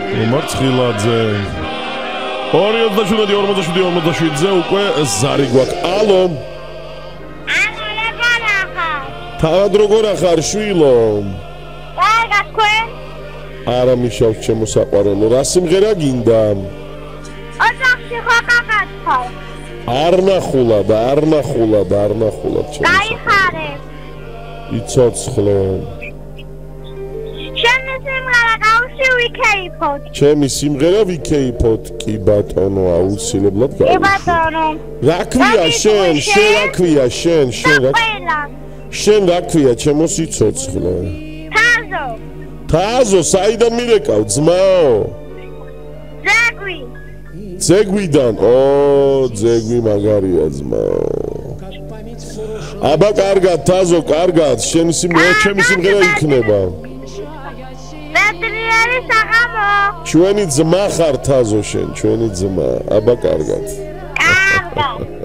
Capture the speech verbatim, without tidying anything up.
მარცხილაძე ორი ოცდაშვიდი ორმოცდაშვიდი ორმოცდაშვიდზე უკვე ზარი გვაქვს. ალო. თავად როგორ ახარ შვილო? კარგად თქვენ? არა მიშავს ჩემო საყვარელო. რა სიმღერა გინდა? ოჯახში ხო გაგაცხოვ. არ ნახულა და არ ნახულა და არ ნახულა ჩემო. გაიხარე. იცოცხლო. ჩემი სიმღერა გავუსი ვიქეიფოთ. ჩემი სიმღერა ვიქეიფოთ კი ბატონო აუცილებლად გავუსი. კი ბატონო. რა ქვია შენ? შენ რა ქვია შენ? შენ რა? შენ რა ქვია ჩემო სიცოცხლე? თაზო. თაზო საიდან მირეკავ ძმაო? ზეგვი. ზეგვიდან. ო ზეგვი მაგარია ძმაო. აბა კარგად თაზო კარგად შენ სიმღერა ჩემი სიმღერა იქნება. ბედნიერი საღამო. ჩვენი ძმა ხარ თაზო შენ ჩვენი ძმა. აბა კარგად. კარგად.